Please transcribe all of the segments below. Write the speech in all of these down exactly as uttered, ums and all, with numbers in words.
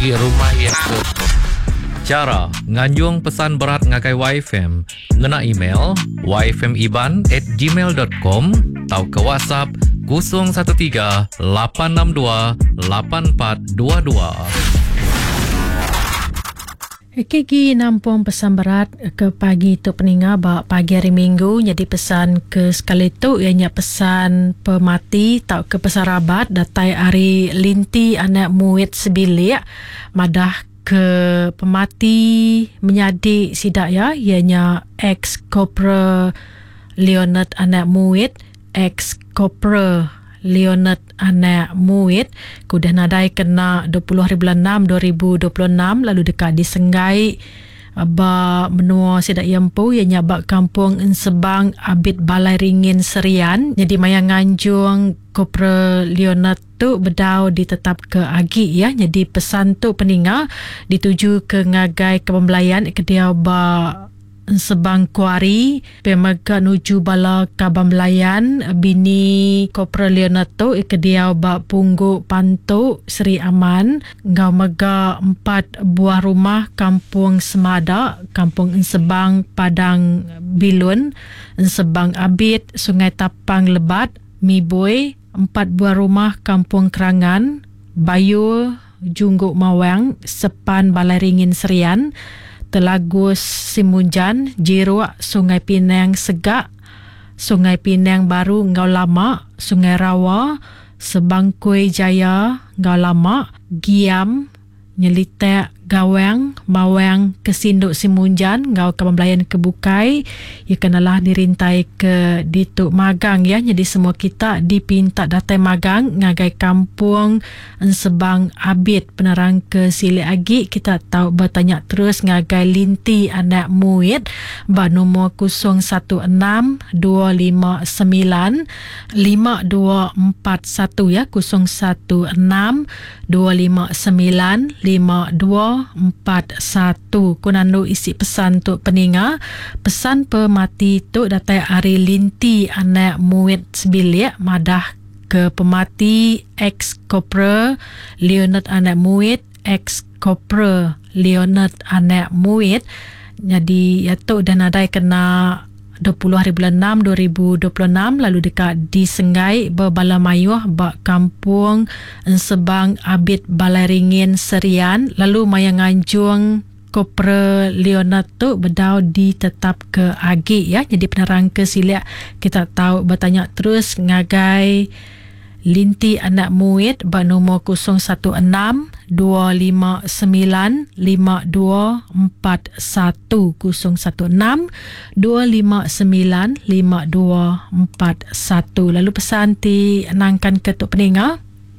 di rumah yang ke. Cara nganjung pesan berat ngagai Y F M ngena email y f m iban at gmail dot com atau ke WhatsApp kosong satu tiga lapan enam dua lapan empat dua dua. Kiki nampung pesan berat ke pagi tu peninga ba pagi hari Minggu jadi pesan ke sekali tu ianya pesan pemati tau ke pesan rabat datai hari linti anak muid sebilik madah ke pemati menyadi sidak ya ianya ex Corporal Leonard anak muid ex Corporal Leonard anak muid kudah nadai kena dua puluh hari bulan enam dua ribu dua puluh enam lalu dekat disenggai ba menua sidak yampu ianya bak kampung Ensebang Abid Balai Ringin Serian jadi maya nganjung Corporal Leonard tu bedau ditetap ke agi ya jadi pesan tu peninga dituju ke ngagai kepembelayan ke dia ba Sebang Kuari pemaga nuju bala kabambelayan bini Corporal Leonardo ikediau ba punggu pantu Seri Aman ngau mega empat buah rumah kampung Semada kampung Ensebang Padang Bilun Ensebang Abid Sungai Tapang Lebat Miboy empat buah rumah kampung Kerangan Bayu Jungguk Mawang Sepan Balai Ringin Serian Telagus Simunjan, Jiruak, Sungai Pinang Segak, Sungai Pinang Baru Ngau Lama, Sungai Rawa, Sebangkui Jaya Ngau Lama, Giam, Nyelitek Gawang, Mawang Kesinduk Simunjan, Ngau Kepembelayan Kebukai, ia kenalah dirintai ke Dituk Magang ya. Jadi semua kita dipinta datai magang ngagai kampung Ensebang Abid penerang ke Sili Agi. Kita tahu bertanya terus ngagai linti anak muid ba nombor kosong satu enam dua lima sembilan lima dua empat satu ya kosong satu enam dua lima sembilan lima dua empat satu. Kunandu isi pesan tu peninga pesan pemati tu datai hari linti anak muid sebilik madah ke pemati ex Corporal Leonard anak muid ex Corporal Leonard anak muid jadi ya tu dan adai kena dua puluh hari bulan enam dua ribu dua puluh enam lalu dekat disenggai berbala mayuh bak kampung Ensebang Abid Balai Ringin Serian lalu maya nganjung Corporal Leonard tu bedau ditetap ke agi ya jadi penerang ke Silik kita tahu bertanya terus ngagai linti anak muid bak nombor kosong satu enam dua lima sembilan lima dua empat satu kosong satu enam dua lima sembilan lima dua empat satu. Lalu pesan ti nangkan ketuk peninga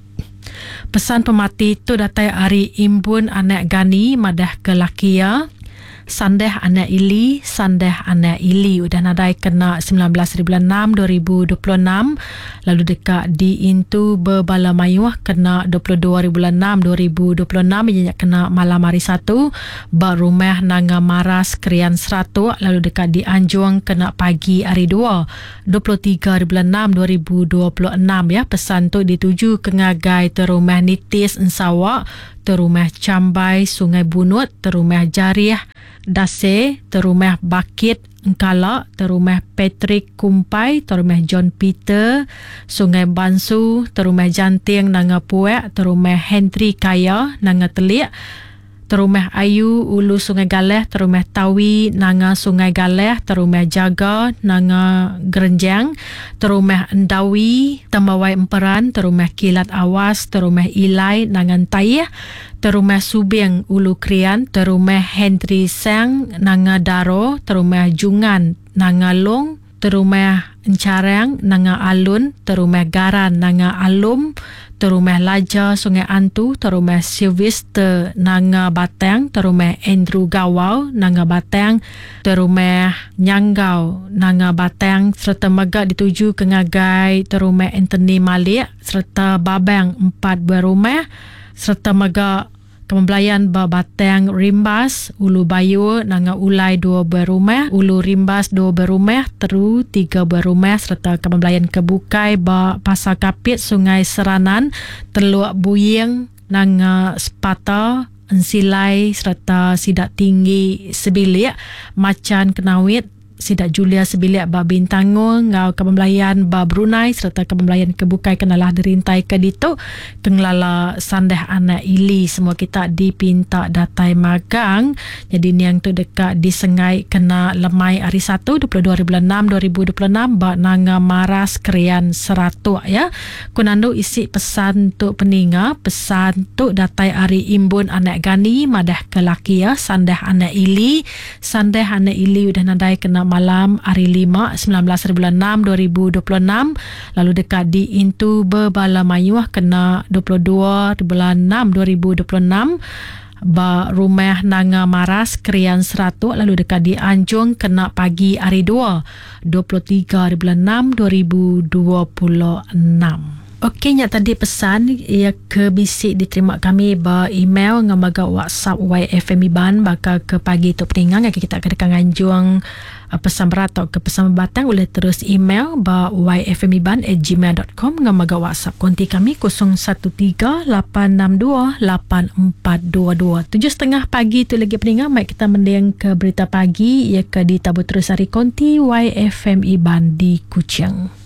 pesan pemati tu datai hari imbun anak gani madah ke lakia Sandeh anak ili, Sandeh anak ili udah nadai kena sembilan belas hari bulan enam dua ribu dua puluh enam lalu dekat di Intu berbala mayuh kena dua puluh dua hari bulan enam dua ribu dua puluh enam ianya kena malam hari satu bar rumah Nanga Maras Krian Seratuk lalu dekat di Anjuang kena pagi hari dua dua puluh tiga hari bulan enam dua ribu dua puluh enam ya pesan tu dituju ke ngagai terumah Nitis Ensawak terumah Cambai Sungai Bunut terumah Jariah Dase, terumah Bakit Engkala, terumah Patrick Kumpai, terumah John Peter, Sungai Bansu, terumah Janting Nanga Puek, terumah Henry Kaya Nanga Telik, terumah Ayu Ulu Sungai Galeh, terumah Tawi Nanga Sungai Galeh, terumah Jaga Nanga Gerenjang, terumah Endawi Tambawai Emperan, terumah Kilat Awas, terumah Ilai Nangan Tayih, terumah Subing Ulu Krian, terumah Henry Sang Nanga Daro, terumah Jungan Nanga Long, terumah Encarang Nanga Alun, terumah Garan Nanga Alum, terumah Laja Sungai Antu, terumah Sylvester Nanga Batang, terumah Andrew Gawau Nanga Batang, terumah Nyanggau Nanga Batang serta mega dituju ke ngagai terumah Anthony Malik serta Babang empat buah rumah serta mega Kepembelayan Batang Rimbas, Ulu Bayu Nanga Ulai dua buah rumah, Ulu Rimbas dua buah rumah, Teru tiga buah rumah serta Kepembelayan Kebukai ba Pasar Kapit Sungai Seranan, Teluk Buying Nanga Sepata ensilai serta sidak tinggi sebilik, macan kenawit sidak Julia sebilik ba Bintango, ngau kebembelayan ba Brunei serta kebembelayan kebukai kenalah derintai ke ditu kenglala sandeh anak ili. Semua kita dipinta datai magang. Jadi ni yang tu dekat disengai kena lemai hari satu dua puluh dua bulan enam dua ribu dua puluh enam ba Nanga Maras Krian Seratuk ya. Kunando isi pesan tu peninga, pesan tu datai hari imbun anak gani madah ke laki ya, sandeh anak ili, sandeh anak ili udah nadai kena malam hari lima sembilan belas bulan enam dua ribu dua puluh enam. Lalu dekat di Intu Bebala Mayuah kena dua puluh dua bulan enam dua ribu dua puluh enam ba Rumah Nanga Maras Krian Seratuk. Lalu dekat di Anjung kena pagi hari dua dua puluh tiga bulan enam dua ribu dua puluh enam. Okey, nya tadi pesan ia ke bisik diterima kami ba email ngamaga WhatsApp Y F M Iban baka ke pagi tu peningang yang kita akan anjuang uh, pesan berat atau ke pesan batang boleh terus email ba y f m iban at gmail dot com ngamaga WhatsApp konti kami kosong satu tiga lapan enam dua lapan empat dua dua. Tujuh setengah pagi tu lagi peningang, mai kita mendeng ke berita pagi ia ke di Tabu Terus Hari Konti Y F M Iban di Kuching.